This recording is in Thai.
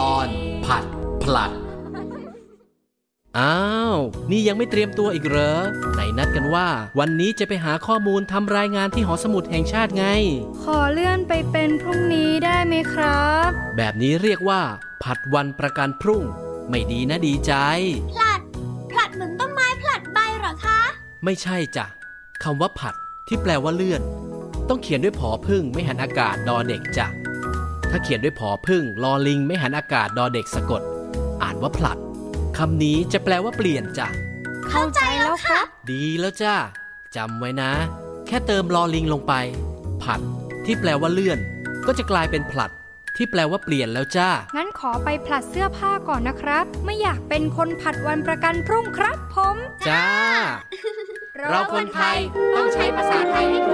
อนผัดผลัดอ้าวนี่ยังไม่เตรียมตัวอีกเหรอไหนนัดกันว่าวันนี้จะไปหาข้อมูลทำรายงานที่หอสมุดแห่งชาติไงขอเลื่อนไปเป็นพรุ่งนี้ได้ไหมครับแบบนี้เรียกว่าผัดวันประกันพรุ่งไม่ดีนะดีใจผลัดเหมือนต้นไม้ผลัดใบเหรอคะไม่ใช่จ้ะคำว่าผัดที่แปลว่าเลื่อนต้องเขียนด้วยผอพึ่งไม่หันอากาศดอเด็กจ้ะถ้าเขียนด้วยผอพึ่งลอลิงไม่หันอากาศดอเด็กสะกดอ่านว่าผลัดคำนี้จะแปลว่าเปลี่ยนจ้ะเข้าใจแล้วค่ะดีแล้วจ้าจำไว้นะแค่เติมลอลิงลงไปผัดที่แปลว่าเลื่อนก็จะกลายเป็นผลัดที่แปลว่าเปลี่ยนแล้วจ้างั้นขอไปผลัดเสื้อผ้าก่อนนะครับไม่อยากเป็นคนผัดวันประกันพรุ่งครับผมจ้าเราคนไทยต้องใช้ภาษาไทยให้ถูก